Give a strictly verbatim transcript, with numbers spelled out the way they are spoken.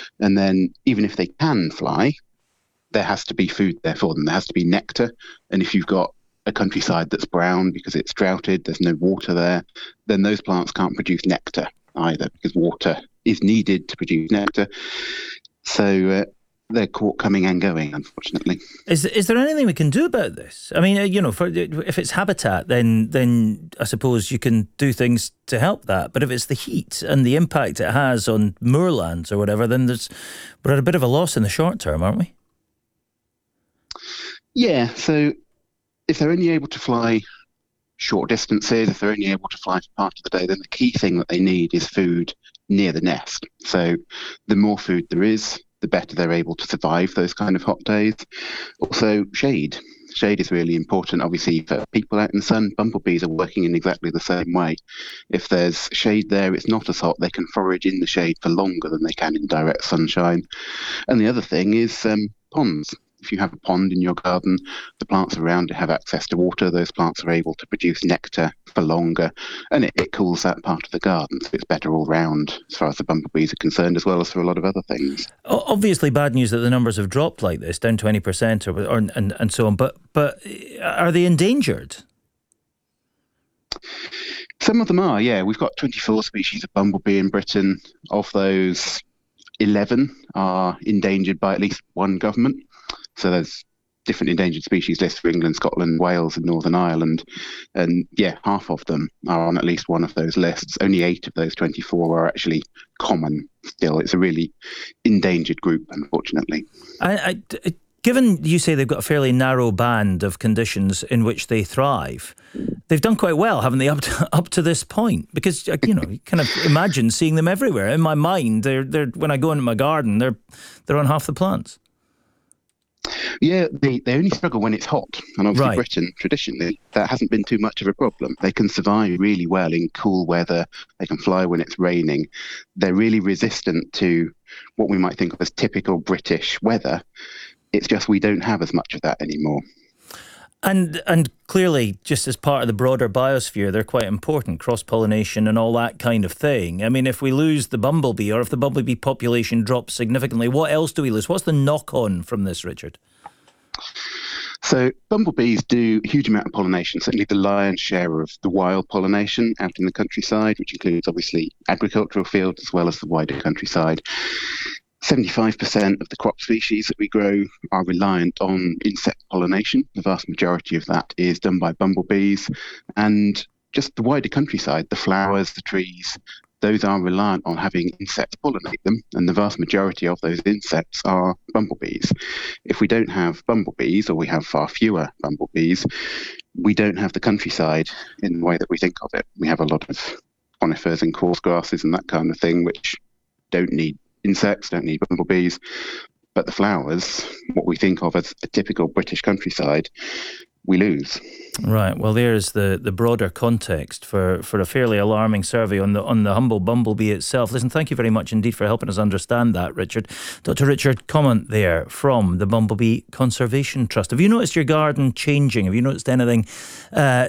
And then even if they can fly, there has to be food there for them. There has to be nectar. And if you've got a countryside that's brown because it's droughted, there's no water there, then those plants can't produce nectar either, because water is needed to produce nectar. So uh, they're caught coming and going, unfortunately. Is is there anything we can do about this? I mean, uh, you know, for, if it's habitat, then then I suppose you can do things to help that. But if it's the heat and the impact it has on moorlands or whatever, then there's we're at a bit of a loss in the short term, aren't we? Yeah, so if they're only able to fly short distances, if they're only able to fly for part of the day, then the key thing that they need is food near the nest. So the more food there is, the better they're able to survive those kind of hot days. Also, shade. Shade is really important, obviously, for people out in the sun. Bumblebees are working in exactly the same way. If there's shade there, it's not as hot. They can forage in the shade for longer than they can in direct sunshine. And the other thing is um, ponds. If you have a pond in your garden, the plants around it have access to water. Those plants are able to produce nectar for longer, and it, it cools that part of the garden. So it's better all round as far as the bumblebees are concerned, as well as for a lot of other things. Obviously, bad news that the numbers have dropped like this, down twenty percent or, or and, and so on. But but are they endangered? Some of them are, yeah. We've got twenty-four species of bumblebee in Britain. Of those, eleven are endangered by at least one government. So there's different endangered species lists for England, Scotland, Wales and Northern Ireland. And yeah, half of them are on at least one of those lists. Only eight of those twenty-four are actually common still. It's a really endangered group, unfortunately. I, I, given you say they've got a fairly narrow band of conditions in which they thrive, they've done quite well, haven't they, up to, up to this point? Because, you know, you kind of imagine seeing them everywhere. In my mind, they're, they're when I go into my garden, they're they're on half the plants. Yeah, they, they only struggle when it's hot. And obviously right. Britain, traditionally, that hasn't been too much of a problem. They can survive really well in cool weather. They can fly when it's raining. They're really resistant to what we might think of as typical British weather. It's just we don't have as much of that anymore. And and clearly, just as part of the broader biosphere, they're quite important, cross-pollination and all that kind of thing. I mean, if we lose the bumblebee, or if the bumblebee population drops significantly, what else do we lose? What's the knock-on from this, Richard? So bumblebees do a huge amount of pollination, certainly the lion's share of the wild pollination out in the countryside, which includes obviously agricultural fields as well as the wider countryside. seventy-five percent of the crop species that we grow are reliant on insect pollination. The vast majority of that is done by bumblebees. And just the wider countryside, the flowers, the trees, those are reliant on having insects pollinate them. And the vast majority of those insects are bumblebees. If we don't have bumblebees, or we have far fewer bumblebees, we don't have the countryside in the way that we think of it. We have a lot of conifers and coarse grasses and that kind of thing, which don't need insects, don't need bumblebees, but the flowers, what we think of as a typical British countryside, we lose. Right. Well, there's the, the broader context for, for a fairly alarming survey on the on the humble bumblebee itself. Listen, thank you very much indeed for helping us understand that, Richard. Doctor Richard Comment there from the Bumblebee Conservation Trust. Have you noticed your garden changing? Have you noticed anything uh,